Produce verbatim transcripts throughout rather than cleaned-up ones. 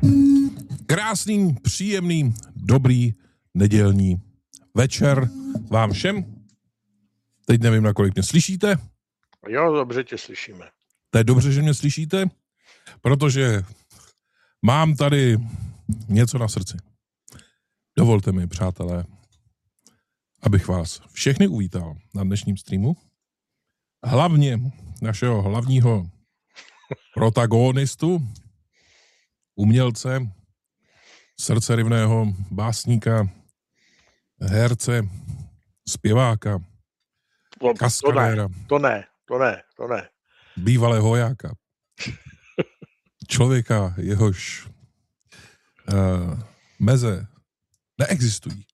Krásný, příjemný, dobrý nedělní večer vám všem. Teď nevím, na kolik mě slyšíte. Jo, dobře tě slyšíme. To je dobře, že mě slyšíte, protože mám tady něco na srdci. Dovolte mi, přátelé, abych vás všechny uvítal na dnešním streamu. Hlavně našeho hlavního protagonistu, umělce, srdcerivného básníka, herce, zpěváka, kaskadéra. To ne, to ne, to ne. Bývalého vojáka. Člověka, jehož uh, meze neexistují.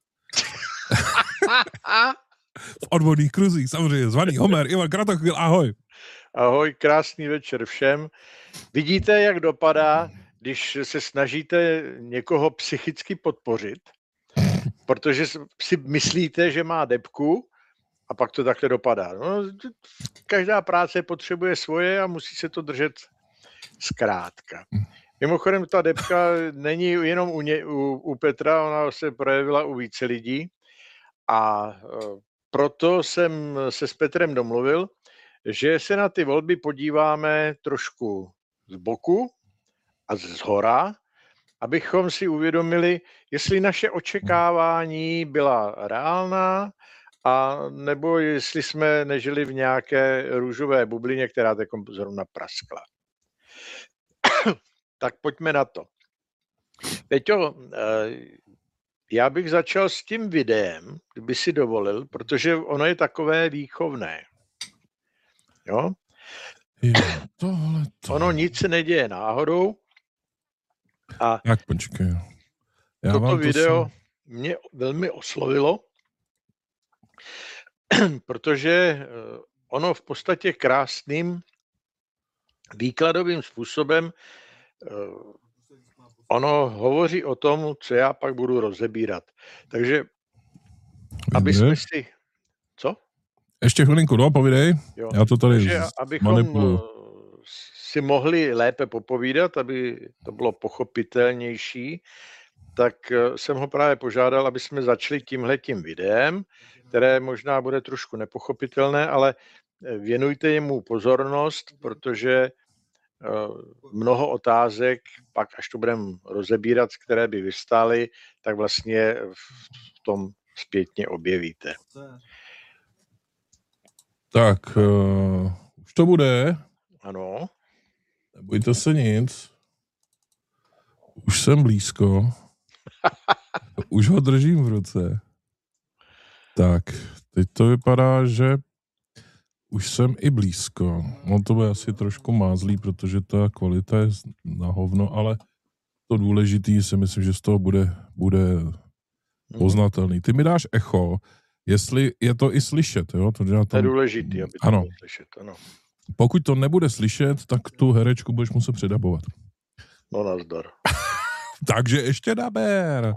V odborných kruzích, samozřejmě, zvaný Homer, Ivan Kratochvíl, ahoj. Ahoj, krásný večer všem. Vidíte, jak dopadá, když se snažíte někoho psychicky podpořit, protože si myslíte, že má debku a pak to takhle dopadá. No, každá práce potřebuje svoje a musí se to držet zkrátka. Mimochodem, ta debka není jenom u, ně, u, u Petra, ona se projevila u více lidí a proto jsem se s Petrem domluvil, že se na ty volby podíváme trošku z boku a z hora, abychom si uvědomili, jestli naše očekávání byla reálná, a nebo jestli jsme nežili v nějaké růžové bublině, která teď zrovna praskla. Tak pojďme na to. Peťo, já bych začal s tím videem, kdyby si dovolil, protože ono je takové výchovné. Jo? Jo, tohleto. Ono nic se neděje náhodou. A tak počkej. Já toto vám to video jsem... mě velmi oslovilo, protože ono v podstatě krásným výkladovým způsobem ono hovoří o tom, co já pak budu rozebírat. Takže, aby jsme si... Co? Ještě chvilinku, no, povídej. Jo. Já to tady Takže, abychom manipuluji. si mohli lépe popovídat, aby to bylo pochopitelnější, tak jsem ho právě požádal, aby jsme začali tímhletím videem, které možná bude trošku nepochopitelné, ale věnujte jemu pozornost, protože mnoho otázek, pak až to budeme rozebírat, které by vystály, tak vlastně v tom zpětně objevíte. Tak, uh, už to bude. Ano. Nebojte se nic. Už jsem blízko. Už ho držím v ruce. Tak, teď to vypadá, že už jsem i blízko. No to bude asi trošku mázlý, protože ta kvalita je na hovno, ale to důležitý si myslím, že z toho bude, bude poznatelný. Ty mi dáš echo, jestli je to i slyšet, jo? To, tam... to je důležitý, aby to ano. bylo slyšet, ano. Pokud to nebude slyšet, tak tu herečku budeš muset předabovat. No nazdar. Takže ještě naber.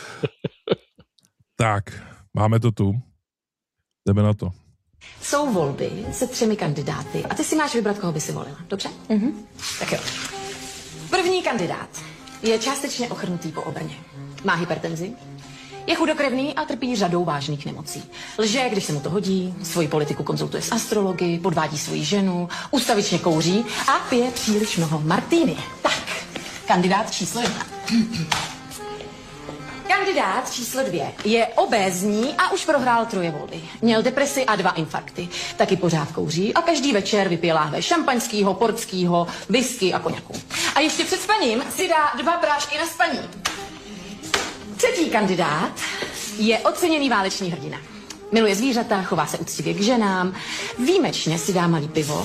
Tak, máme to tu. Jdeme na to. Jsou volby se třemi kandidáty a ty si máš vybrat, koho by si volila. Dobře? Mhm. Tak jo. První kandidát je částečně ochrnutý po obrně. Má hypertenzi, je chudokrevný a trpí řadou vážných nemocí. Lže, když se mu to hodí, svoji politiku konzultuje s astrology, podvádí svoji ženu, ústavičně kouří a pije příliš mnoho martýny. Tak, kandidát číslo jedna. Kandidát číslo dvě je obézní a už prohrál troje volby. Měl depresi a dva infarkty. Taky pořád kouří a každý večer vypije láhve šampaňskýho, portskýho, whisky a koněku. A ještě před spaním si dá dva prášky na spaní. Třetí kandidát je oceněný válečný hrdina. Miluje zvířata, chová se uctivě k ženám, výjimečně si dá malý pivo